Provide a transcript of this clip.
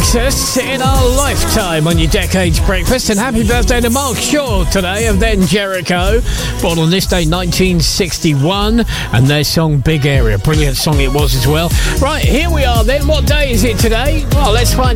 Nexus in our lifetime on your Decades Breakfast. And happy birthday to Mark Shaw today of Then Jericho, born on this day 1961, and their song Big Area. Brilliant song it was as well. Right, here we are then. What day is it today? Well, let's find